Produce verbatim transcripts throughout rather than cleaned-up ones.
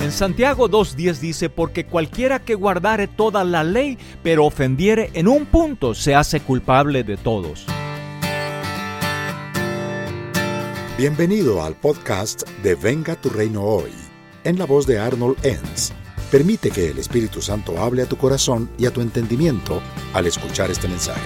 En Santiago dos diez dice, porque cualquiera que guardare toda la ley, pero ofendiere en un punto, se hace culpable de todos. Bienvenido al podcast de Venga tu Reino Hoy, en la voz de Arnold Enns. Permite que el Espíritu Santo hable a tu corazón y a tu entendimiento al escuchar este mensaje.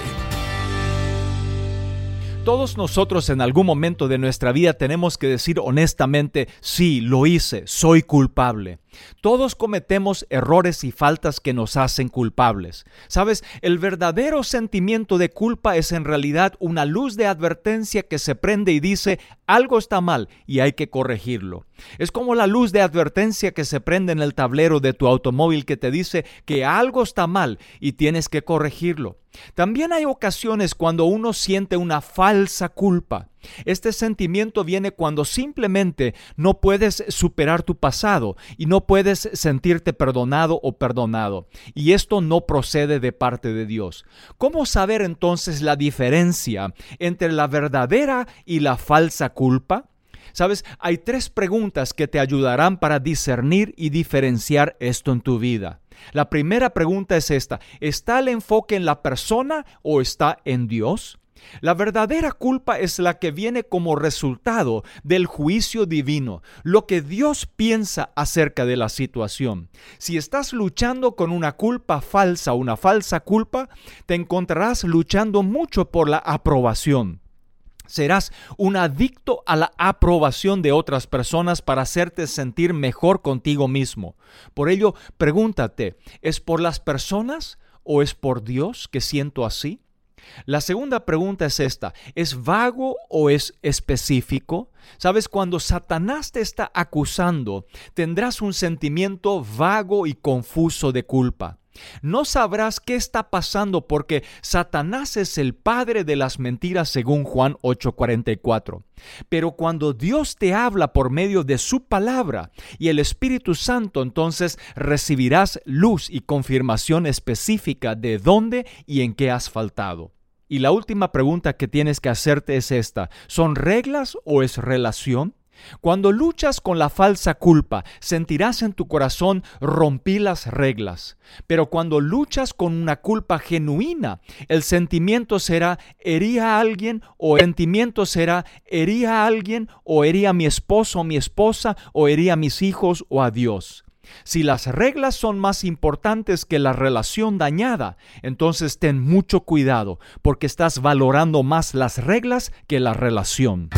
Todos nosotros en algún momento de nuestra vida tenemos que decir honestamente, sí, lo hice, soy culpable. Todos cometemos errores y faltas que nos hacen culpables. ¿Sabes? El verdadero sentimiento de culpa es en realidad una luz de advertencia que se prende y dice, algo está mal y hay que corregirlo. Es como la luz de advertencia que se prende en el tablero de tu automóvil que te dice que algo está mal y tienes que corregirlo. También hay ocasiones cuando uno siente una falsa culpa. Este sentimiento viene cuando simplemente no puedes superar tu pasado y no puedes sentirte perdonado o perdonado. Y esto no procede de parte de Dios. ¿Cómo saber entonces la diferencia entre la verdadera y la falsa culpa? ¿Sabes? Hay tres preguntas que te ayudarán para discernir y diferenciar esto en tu vida. La primera pregunta es esta: ¿está el enfoque en la persona o está en Dios? La verdadera culpa es la que viene como resultado del juicio divino, lo que Dios piensa acerca de la situación. Si estás luchando con una culpa falsa, una falsa culpa, te encontrarás luchando mucho por la aprobación. Serás un adicto a la aprobación de otras personas para hacerte sentir mejor contigo mismo. Por ello, pregúntate, ¿es por las personas o es por Dios que siento así? La segunda pregunta es esta: ¿es vago o es específico? ¿Sabes? Cuando Satanás te está acusando, tendrás un sentimiento vago y confuso de culpa. No sabrás qué está pasando porque Satanás es el padre de las mentiras según Juan ocho cuarenta y cuatro. Pero cuando Dios te habla por medio de su palabra y el Espíritu Santo, entonces recibirás luz y confirmación específica de dónde y en qué has faltado. Y la última pregunta que tienes que hacerte es esta: ¿son reglas o es relación? Cuando luchas con la falsa culpa, sentirás en tu corazón rompí las reglas. Pero cuando luchas con una culpa genuina, el sentimiento será herí a alguien o el sentimiento será herí a alguien o herí a mi esposo o mi esposa o herí a mis hijos o a Dios. Si las reglas son más importantes que la relación dañada, entonces ten mucho cuidado porque estás valorando más las reglas que la relación.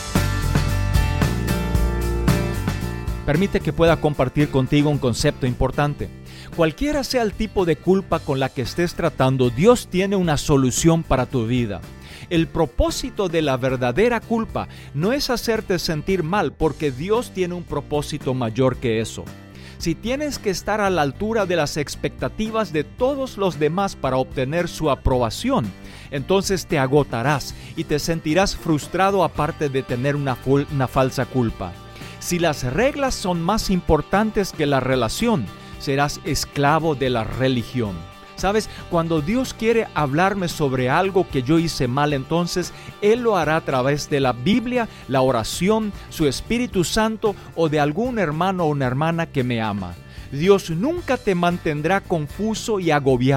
Permite que pueda compartir contigo un concepto importante. Cualquiera sea el tipo de culpa con la que estés tratando, Dios tiene una solución para tu vida. El propósito de la verdadera culpa no es hacerte sentir mal, porque Dios tiene un propósito mayor que eso. Si tienes que estar a la altura de las expectativas de todos los demás para obtener su aprobación, entonces te agotarás y te sentirás frustrado aparte de tener una, ful- una falsa culpa. Si las reglas son más importantes que la relación, serás esclavo de la religión. ¿Sabes? Cuando Dios quiere hablarme sobre algo que yo hice mal, entonces Él lo hará a través de la Biblia, la oración, su Espíritu Santo o de algún hermano o una hermana que me ama. Dios nunca te mantendrá confuso y agobiado.